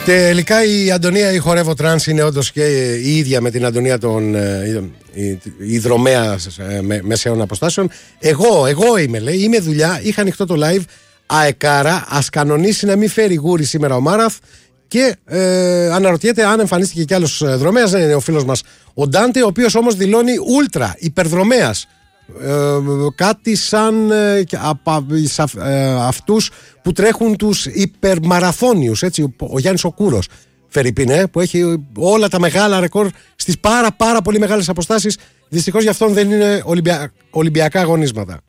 Τελικά η Αντωνία η Χορεύω Τρανς είναι όντως και η ίδια με την Αντωνία των η δρομέα μεσαίων αποστάσεων. Εγώ είμαι, λέει, είμαι δουλειά, είχα ανοιχτό το live. Αεκάρα, ας κανονίσει να μην φέρει γούρι σήμερα ο Μάραθ. Και αναρωτιέται αν εμφανίστηκε κι άλλος δρομέας. Δεν είναι ο φίλος μας ο Ντάντε, ο οποίος όμως δηλώνει ούλτρα υπερδρομέας. Κάτι σαν αυτούς που τρέχουν τους υπερμαραθώνιους, έτσι, ο Γιάννης ο Κούρος Φερρυπίν, που έχει όλα τα μεγάλα ρεκόρ στις πάρα πολύ μεγάλες αποστάσεις. Δυστυχώς γι' αυτόν δεν είναι Ολυμπιακά αγωνίσματα.